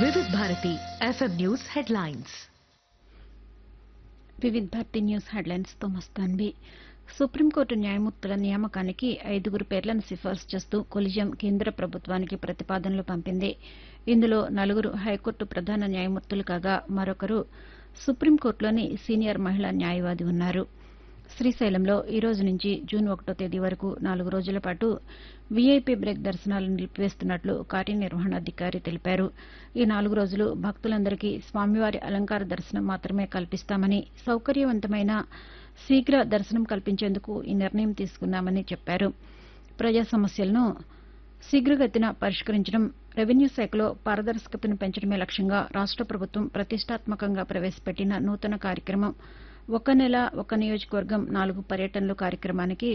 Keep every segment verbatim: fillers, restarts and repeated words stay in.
వివిధ Bharati FM news headlines. వివిధ Bharati news headlines తో మస్తాన్వి. సుప్రీంకోర్టు న్యాయమూర్తుల నియామకానికి ఐదుగురు పేర్లను సిఫార్సు చేస్తూ కొలిజియం కేంద్ర ప్రభుత్వానికి ప్రతిపాదనలు పంపింది. ఇందులో నలుగురు హైకోర్టు ప్రధాన న్యాయమూర్తులు కాగా మరొకరు సుప్రీంకోర్టులోని సీనియర్ మహిళా న్యాయవాది ఉన్నారు. శ్రీశైలంలో ఈ రోజు నుంచి జూన్ ఒకటో తేదీ వరకు నాలుగు రోజుల పాటు వీఐపీ బ్రేక్ దర్శనాలను నిలిపివేస్తున్నట్లు కార్యనిర్వహణాధికారి తెలిపారు. ఈ నాలుగు రోజులు భక్తులందరికీ స్వామివారి అలంకార దర్శనం మాత్రమే కల్పిస్తామని, సౌకర్యవంతమైన శీఘ్ర దర్శనం కల్పించేందుకు ఈ నిర్ణయం తీసుకున్నామని చెప్పారు. ప్రజా సమస్యలను శీఘ్రగతిన పరిష్కరించడం, రెవెన్యూ శాఖలో పారదర్శకతను పెంచడమే లక్ష్యంగా రాష్ట ప్రభుత్వం ప్రతిష్టాత్మకంగా ప్రవేశపెట్టిన నూతన కార్యక్రమం ఒక నెల ఒక నియోజకవర్గం నాలుగు పర్యటనలు కార్యక్రమానికి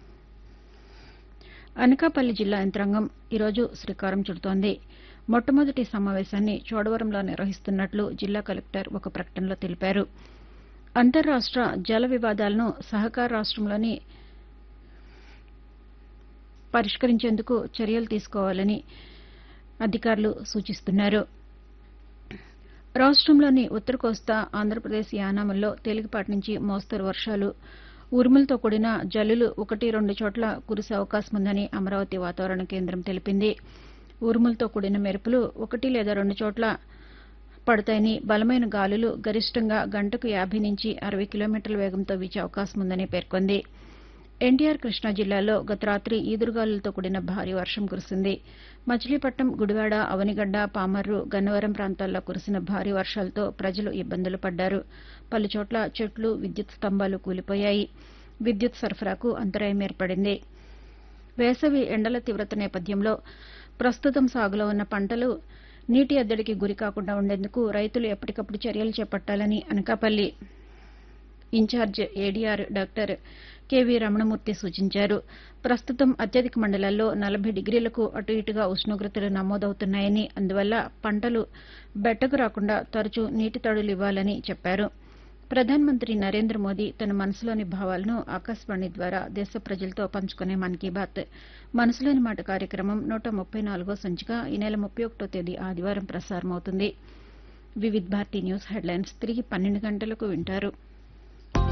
అనకాపల్లి జిల్లా యంత్రాంగం ఈరోజు శ్రీకారం చుడుతోంది. మొట్టమొదటి సమావేశాన్ని చోడవరంలో నిర్వహిస్తున్నట్లు జిల్లా కలెక్టర్ ఒక ప్రకటనలో తెలిపారు. అంతర్రాష్ట జల వివాదాలను సహకార రాష్టంలోని పరిష్కరించేందుకు చర్యలు తీసుకోవాలని అధికారులు సూచిస్తున్నారు. రాష్టంలోని ఉత్తర కోస్తా, ఆంధ్రప్రదేశ్ యానాముల్లో తేలికపాటి నుంచి మోస్తరు వర్షాలు, ఉరుములతో కూడిన జల్లులు ఒకటి రెండు చోట్ల కురిసే అవకాశం ఉందని అమరావతి వాతావరణ కేంద్రం తెలిపింది. ఉరుములతో కూడిన మెరుపులు ఒకటి లేదా రెండు చోట్ల పడతాయని, బలమైన గాలులు గరిష్టంగా గంటకు యాభై నుంచి అరవై కిలోమీటర్ల వేగంతో వీచే అవకాశం ఉందని పేర్కొంది. ఎన్టీఆర్ కృష్ణా జిల్లాలో గత రాత్రి ఈదురుగాలులతో కూడిన భారీ వర్షం కురిసింది. మచిలీపట్నం, గుడివాడ, అవనిగడ్డ, పామర్రు, గన్నవరం ప్రాంతాల్లో కురిసిన భారీ వర్షాలతో ప్రజలు ఇబ్బందులు పడ్డారు. పలుచోట్ల చెట్లు, విద్యుత్ స్తంభాలు కూలిపోయాయి. విద్యుత్ సరఫరాకు అంతరాయం ఏర్పడింది. వేసవి ఎండల తీవ్రత నేపథ్యంలో ప్రస్తుతం సాగులో ఉన్న పంటలు నీటి ఎద్దడికి గురికాకుండా ఉండేందుకు రైతులు ఎప్పటికప్పుడు చర్యలు చేపట్టాలని Anakapalli incharge ADR doctor KV Ramanamurthy సూచించారు. ప్రస్తుతం అత్యధిక మండలాల్లో నలభై డిగ్రీలకు అటు ఇటుగా ఉష్ణోగ్రతలు నమోదవుతున్నాయని, అందువల్ల పంటలు బెట్టకు రాకుండా తరచూ నీటి తడులు ఇవ్వాలని చెప్పారు. ప్రధానమంత్రి నరేంద్ర మోదీ తన మనసులోని భావాలను ఆకాశవాణి ద్వారా దేశ ప్రజలతో పంచుకునే మన్ కీ బాత్ మనసులోని మాట కార్యక్రమం నూట ముప్పై నాలుగో సంచిక ఈ నెల ముప్పై ఒకటో తేదీ ఆదివారం ప్రసారమవుతుంది. వివిధ భారతి న్యూస్ హెడ్లైన్స్ తిరిగి పన్నెండు గంటలకు వింటారు.